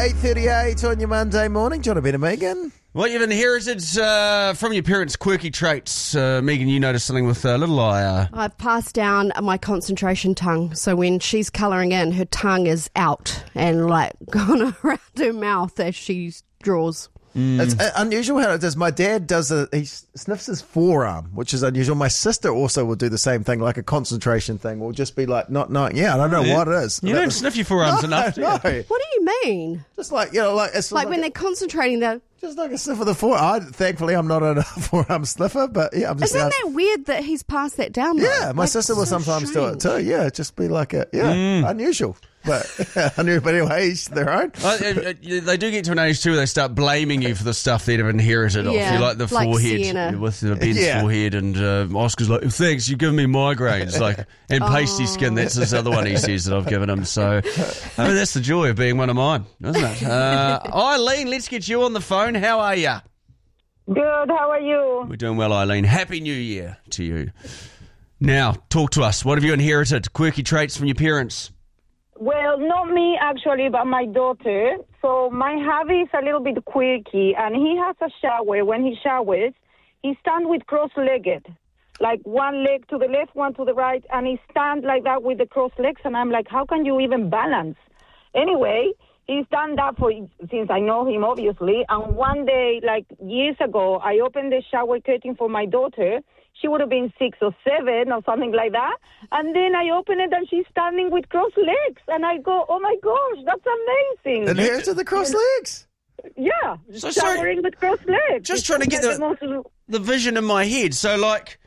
8:38 on your Monday morning. John and Megan. What you've inherited from your parents' quirky traits. Megan, you noticed something with little eye. I've passed down my concentration tongue. So when she's colouring in, her tongue is out and like gone around her mouth as she draws. It's unusual how it does. My dad does he sniffs his forearm, which is unusual. My sister also will do the same thing, like a concentration thing. Will just be like, not knowing. Yeah, I don't know what it is. You don't sniff your forearms enough, do you? No. What do you mean? Just like, like it's Like when they're concentrating, they're... just like a sniff of the forearm. Thankfully, I'm not a forearm sniffer, but yeah, I'm just. Isn't that weird that he's passed that down, though? Yeah, my sister will sometimes do it too. Yeah, just be like unusual. But anyway, each their own. They do get to an age too where they start blaming you for the stuff they'd have inherited off. You like the forehead Sienna. with Ben's forehead, and Oscar's like, thanks, you've given me migraines. And pasty skin, that's this other one he says that I've given him. So that's the joy of being one of mine, isn't it? Eileen, let's get you on the phone. How are you? Good, how are you? We're doing well, Eileen. Happy New Year to you. Now, talk to us. What have you inherited? Quirky traits from your parents? Well, not me actually, but my daughter. So my hubby is a little bit quirky, and he has a shower. When he showers, he stands with cross-legged, like one leg to the left, one to the right, and he stands like that with the crossed legs, and I'm like, how can you even balance? Anyway, he's done that since I know him, obviously, and one day, like years ago, I opened the shower curtain for my daughter. She would have been 6 or 7 or something like that. And then I open it and she's standing with crossed legs. And I go, oh my gosh, that's amazing. Inherited the crossed legs? Yeah, showering with crossed legs. Just trying to get the vision in my head. So, like,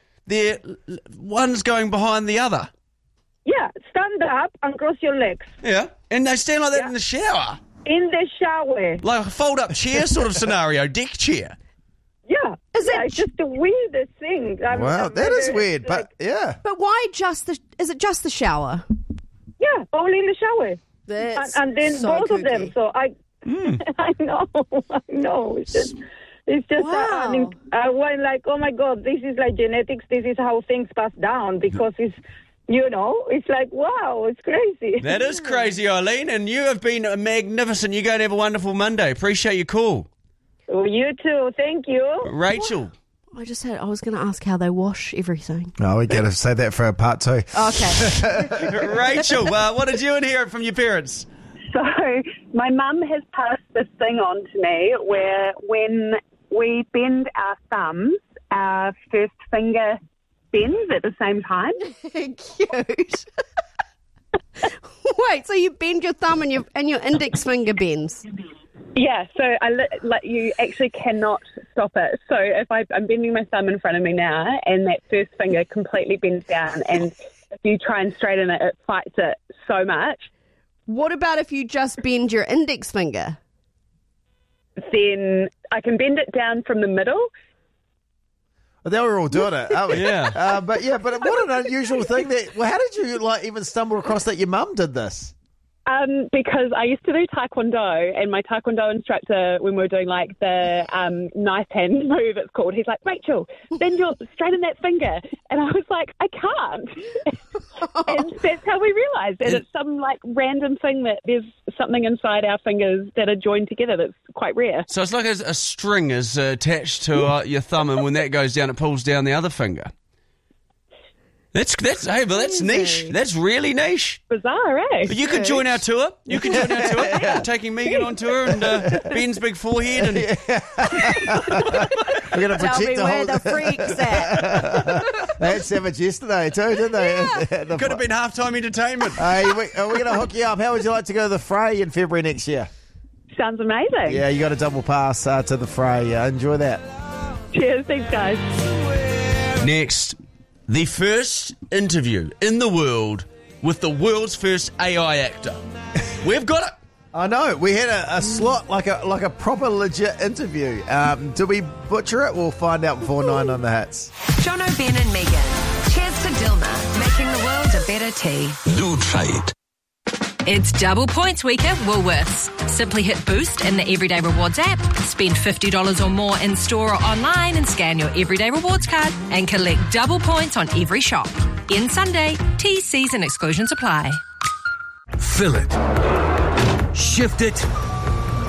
one's going behind the other. Yeah, stand up and cross your legs. Yeah, and they stand like that in the shower. In the shower. Like a fold-up chair sort of scenario, deck chair. Yeah, it's just the weirdest thing. Wow, that is weird, but yeah. But why is it just the shower? Yeah, only in the shower. And then so both kooky. of them. So I know. It's just wow. I went like, oh my God, this is like genetics. This is how things pass down because it's, it's like, wow, it's crazy. That is crazy, Eileen, and you have been magnificent. You're going to have a wonderful Monday. Appreciate your call. Well, you too. Thank you. Rachel. I was going to ask how they wash everything. No, we got to say that for part 2. Okay. Rachel, what did you inherit from your parents? So my mum has passed this thing on to me where when we bend our thumbs, our first finger bends at the same time. Cute. Wait, so you bend your thumb and your index finger bends? Yeah, so you actually cannot stop it. So if I'm bending my thumb in front of me now and that first finger completely bends down, and if you try and straighten it, it fights it so much. What about if you just bend your index finger? Then I can bend it down from the middle. Well, they were all doing it, aren't we? Yeah. But what an unusual thing. How did you even stumble across that your mum did this? Because I used to do Taekwondo, and my Taekwondo instructor, when we were doing like the knife hand move, it's called, he's like, Rachel, straighten that finger. And I was like, I can't. And that's how we realised that it's some like random thing that there's something inside our fingers that are joined together that's quite rare. So it's like a string is attached to your thumb, and when that goes down, it pulls down the other finger. That's niche. That's really niche. Bizarre, eh? But you could join our tour. You could join our tour. Yeah. Taking Megan on tour and Ben's big forehead. And we're going to Tell me protect where the freaks at. They had Savage yesterday too, didn't they? Yeah. Could have been halftime entertainment. Hey, we're going to hook you up. How would you like to go to the Fray in February next year? Sounds amazing. Yeah, you got a double pass to the Fray. Enjoy that. Cheers, thanks guys. Next, the first interview in the world with the world's first AI actor. We've got it. I know. We had a slot like a proper legit interview. Did we butcher it? We'll find out before 9 on the hats. Jono, Ben and Megan. Cheers to Dilma, making the world a better tea. Lutrait. It's double points week at Woolworths. Simply hit Boost in the Everyday Rewards app, spend $50 or more in store or online and scan your Everyday Rewards card and collect double points on every shop. End Sunday. T's, C's and exclusions apply. Fill it. Shift it.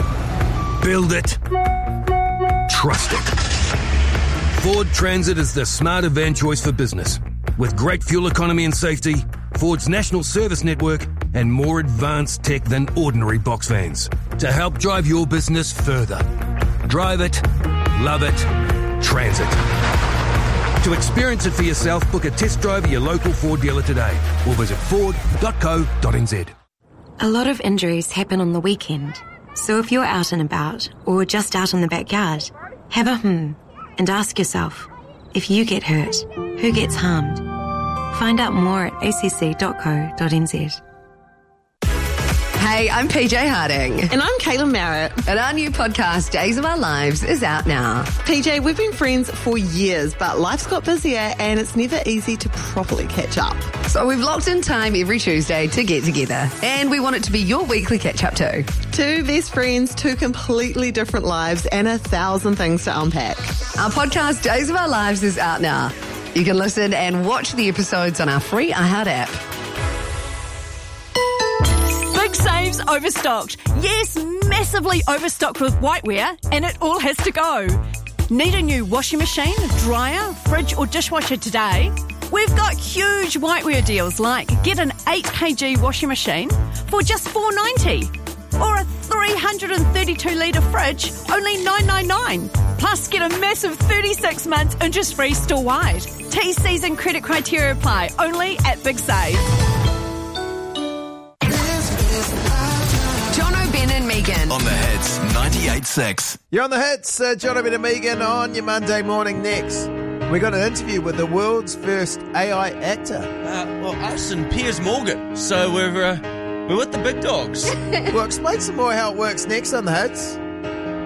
Build it. Trust it. Ford Transit is the smarter van choice for business. With great fuel economy and safety, Ford's national service network, and more advanced tech than ordinary box vans to help drive your business further. Drive it, love it, Transit. To experience it for yourself, book a test drive at your local Ford dealer today or visit ford.co.nz. A lot of injuries happen on the weekend, so if you're out and about or just out in the backyard, have a and ask yourself, if you get hurt, who gets harmed? Find out more at acc.co.nz. Hey, I'm PJ Harding. And I'm Caitlin Merritt. And our new podcast, Days of Our Lives, is out now. PJ, we've been friends for years, but life's got busier and it's never easy to properly catch up. So we've locked in time every Tuesday to get together. And we want it to be your weekly catch-up too. Two best friends, two completely different lives, and 1,000 things to unpack. Our podcast, Days of Our Lives, is out now. You can listen and watch the episodes on our free iHeart app. Big Save's overstocked. Yes, massively overstocked with whiteware, and it all has to go. Need a new washing machine, dryer, fridge or dishwasher today? We've got huge whiteware deals like get an 8 kg washing machine for just $4.90 or a 332 litre fridge, only $9.99. Plus get a massive 36 months interest-free store-wide. TCs and credit criteria apply, only at Big Save. Jono, Ben and Megan. On the Hits 98.6. You're on the Hits. Jono, Ben and Megan on your Monday morning next. We got an interview with the world's first AI actor. Well, us and Piers Morgan. So we're with the big dogs. Well, explain some more how it works next on the Hits.